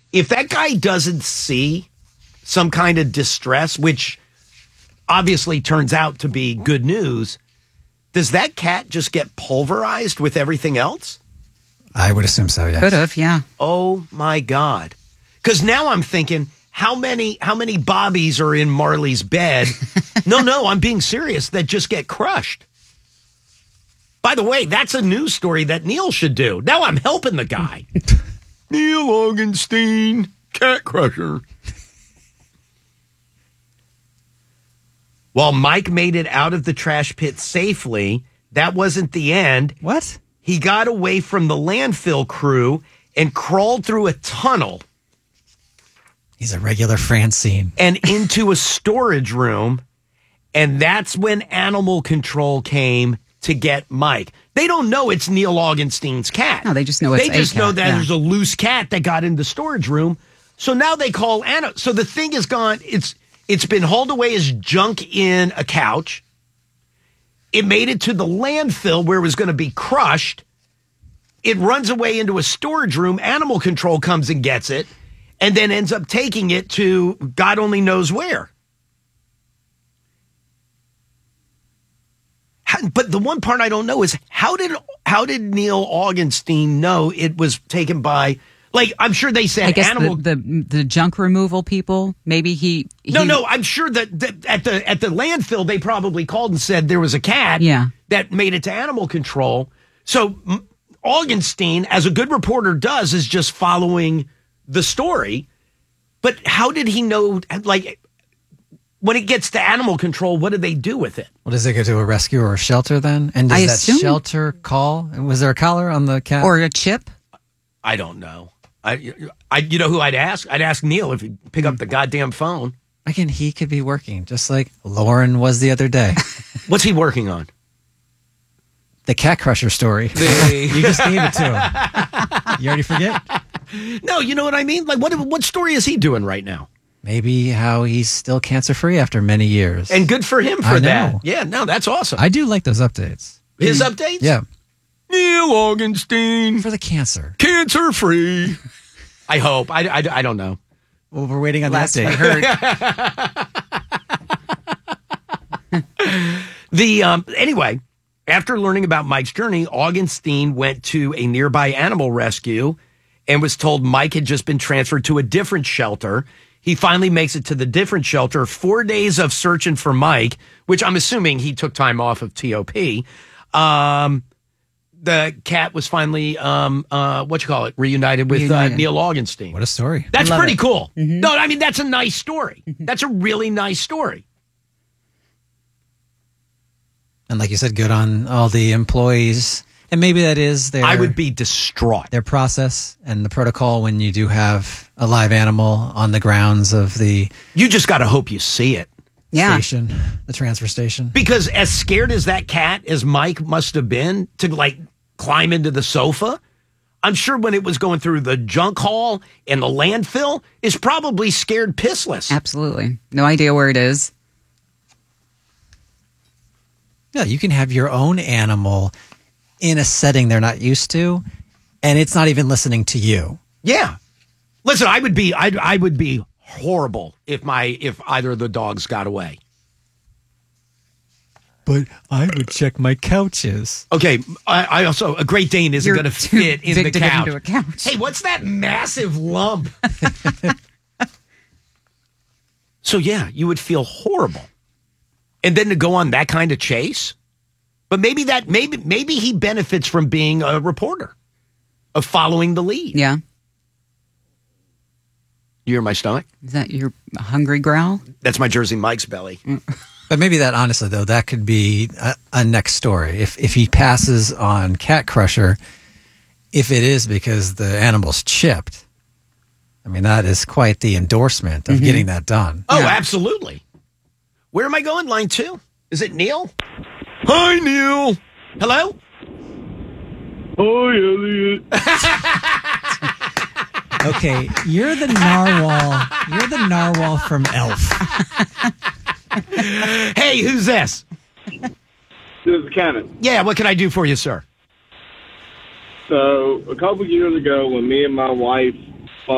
if that guy doesn't see some kind of distress, which obviously turns out to be good news, does that cat just get pulverized with everything else? I would assume so, yeah. Could have, yeah. Oh, my God. Because now I'm thinking, how many Bobbies are in Marley's bed? No, I'm being serious, that just get crushed. By the way, that's a news story that Neil should do. Now I'm helping the guy. Neil Augenstein, cat crusher. While Mike made it out of the trash pit safely, that wasn't the end. What? He got away from the landfill crew and crawled through a tunnel. He's a regular Francine. And into a storage room. And that's when animal control came to get Mike. They don't know it's Neil Augenstein's cat. No, they just know it's a cat. They just know that there's a loose cat that got in the storage room. So now they call Anna. So the thing is gone. It's been hauled away as junk in a couch. It made it to the landfill where it was going to be crushed. It runs away into a storage room. Animal control comes and gets it and then ends up taking it to God only knows where. But the one part I don't know is how did Neil Augenstein know it was taken by, like, I'm sure they said, I guess animal. The junk removal people, maybe he No, I'm sure that at the landfill they probably called and said there was a cat that made it to animal control. So Augenstein, as a good reporter does, is just following the story. But how did he know, like, when it gets to animal control, what do they do with it? Well, does it go to a rescue or a shelter then? And does that shelter call? Was there a collar on the cat? Or a chip? I don't know. You know who I'd ask? I'd ask Neil if he'd pick up the goddamn phone. Again, he could be working, just like Lauren was the other day. What's he working on? The cat crusher story. You just gave it to him. You already forget? No, you know what I mean? Like, what story is he doing right now? Maybe how he's still cancer-free after many years. And good for him for that. Yeah, no, that's awesome. I do like those updates. His updates? Yeah. Neil Augenstein. For the cancer. Cancer-free. I hope. I don't know. Well, we're waiting on the update. Anyway, after learning about Mike's journey, Augenstein went to a nearby animal rescue and was told Mike had just been transferred to a different shelter. He finally makes it to the different shelter. 4 days of searching for Mike, which I'm assuming he took time off of TOP. The cat was finally, reunited with Neil Augenstein. What a story. That's pretty cool. Mm-hmm. No, I mean, that's a nice story. That's a really nice story. And like you said, good on all the employees. And maybe that is their... I would be distraught. Their process and the protocol when you do have a live animal on the grounds of the... You just got to hope you see it. Station, the transfer station. Because as scared as that cat, as Mike must have been to, like, climb into the sofa, I'm sure when it was going through the junk haul and the landfill, is probably scared pissless. Absolutely. No idea where it is. Yeah, you can have your own animal in a setting they're not used to, and it's not even listening to you. Yeah. Listen, I would be horrible if either of the dogs got away. But I would check my couches. Okay, I also, a Great Dane isn't going to fit in the couch. Into a couch. Hey, what's that massive lump? So yeah, you would feel horrible. And then to go on that kind of chase. But maybe he benefits from being a reporter, of following the lead. Yeah. You hear my stomach? Is that your hungry growl? That's my Jersey Mike's belly. But maybe that, honestly, though, that could be a next story. If he passes on Cat Crusher, if it is because the animal's chipped, I mean, that is quite the endorsement of getting that done. Oh, yeah. Absolutely. Where am I going? Line 2? Is it Neil? Hi, Neil. Hello? Hi, Elliot. Okay, you're the narwhal. You're the narwhal from Elf. Hey, who's this? This is Kenneth. Yeah, what can I do for you, sir? So, a couple years ago, when me and my wife